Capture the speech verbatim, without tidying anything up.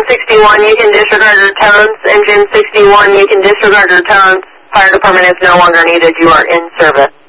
sixty-one, you can disregard your tones. Engine sixty-one, you can disregard your tones. Fire department is no longer needed. You are in service.